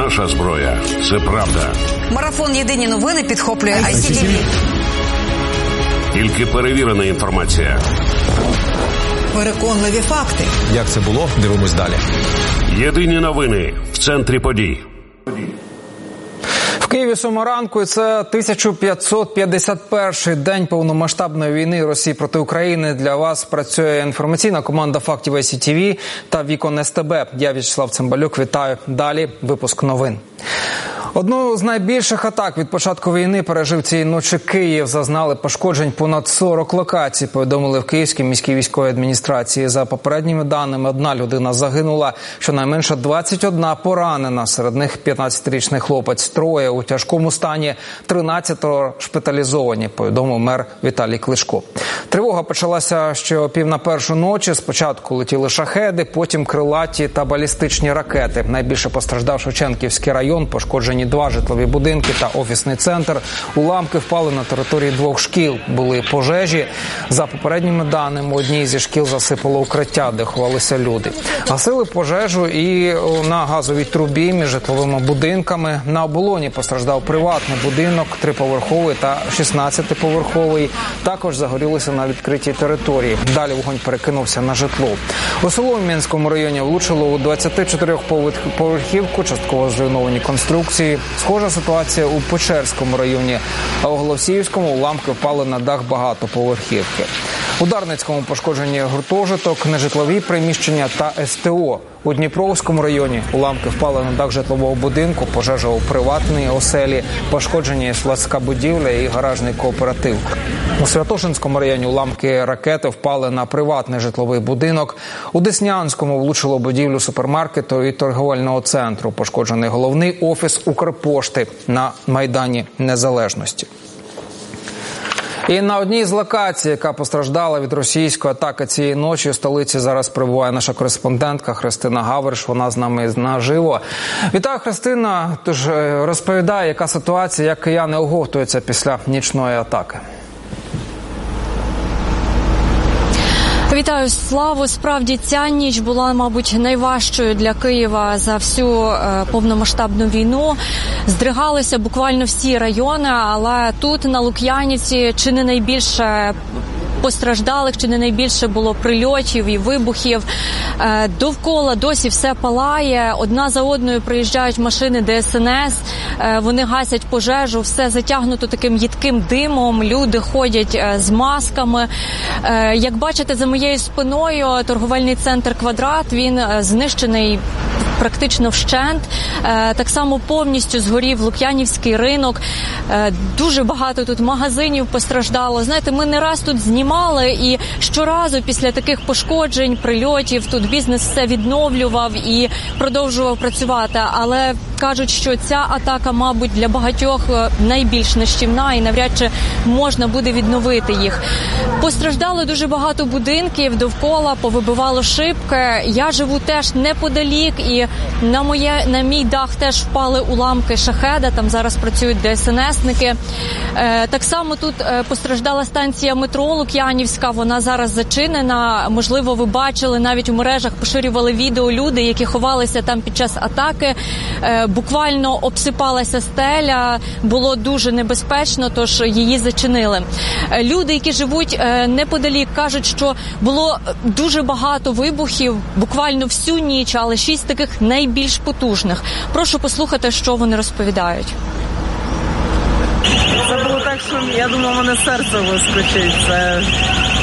Наша зброя – це правда. Марафон «Єдині новини» підхоплює ICTV. Тільки перевірена інформація. Переконливі факти. Як це було? Дивимось далі. Єдині новини в центрі подій. В Києві 7 ранку, і це 1551-й день повномасштабної війни Росії проти України. Для вас працює інформаційна команда фактів ICTV та Вікон СТБ. Я В'ячеслав Цимбалюк, вітаю. Далі випуск новин. Одну з найбільших атак від початку війни пережив цієї ночі Київ. Зазнали пошкоджень понад 40 локацій, повідомили в Київській міській військовій адміністрації. За попередніми даними, 1 людина загинула, щонайменше 21 поранена. Серед них 15-річний хлопець, 3 у тяжкому стані, 13 шпиталізовані, повідомив мер Віталій Кличко. Тривога почалася ще о 12:30 ночі. Спочатку летіли шахеди, потім крилаті та балістичні ракети. Найбільше постраждав Шевченківський район, пошкоджені 2 житлові будинки та офісний центр. Уламки впали на території 2 шкіл. Були пожежі. За попередніми даними, одній зі шкіл засипало укриття, де ховалися люди. Гасили пожежу і на газовій трубі між житловими будинками. На Оболоні постраждав приватний будинок, 3-поверховий та 16-поверховий. Також загорілися на відкритій території. Далі вогонь перекинувся на житло. У Солом'янському районі влучило у 24-поверхівку, частково зруйновані конструкції. Схожа ситуація у Печерському районі, а у Голосіївському уламки впали на дах багатоповерхівки. У Дарницькому пошкоджені гуртожиток, нежитлові приміщення та СТО. У Дніпровському районі уламки впали на дах житлового будинку, пожежа у приватній оселі, пошкоджені складська будівля і гаражний кооператив. У Святошинському районі уламки ракети впали на приватний житловий будинок. У Деснянському влучило будівлю супермаркету і торговельного центру. Пошкоджений головний офіс Укрпошти на Майдані Незалежності. І на одній з локацій, яка постраждала від російської атаки цієї ночі, у столиці зараз перебуває наша кореспондентка Христина Гавриш. Вона з нами наживо. Вітаю, Христина. Тож розповідає, яка ситуація, як кияни оговтуються після нічної атаки. Вітаю, Славу. Справді, ця ніч була, мабуть, найважчою для Києва за всю повномасштабну війну. Здригалися буквально всі райони, але тут, на Лук'янівці, чи не найбільше постраждалих, чи не найбільше було прильотів і вибухів. Довкола досі все палає. Одна за одною приїжджають машини ДСНС, вони гасять пожежу, все затягнуто таким їдким димом, люди ходять з масками. Як бачите, за моєю спиною торговельний центр «Квадрат», він знищений практично вщент. Так само повністю згорів Лук'янівський ринок. Дуже багато тут магазинів постраждало. Знаєте, ми не раз тут знімали, і щоразу після таких пошкоджень, прильотів, тут бізнес все відновлював і продовжував працювати. Але кажуть, що ця атака, мабуть, для багатьох найбільш нищівна і навряд чи можна буде відновити їх. Постраждало дуже багато будинків довкола, повибивало шибки. Я живу теж неподалік, і на мій дах теж впали уламки шахеда, там зараз працюють ДСНСники. Так само тут постраждала станція метро Лук'янівська, вона зараз зачинена. Можливо, ви бачили, навіть у мережах поширювали відео люди, які ховалися там під час атаки. Буквально обсипалася стеля, було дуже небезпечно, тож її зачинили. Люди, які живуть неподалік, кажуть, що було дуже багато вибухів, буквально всю ніч, але 6 таких найбільш потужних. Прошу послухати, що вони розповідають. Це було так, що я думала, мене серце вискочить. Це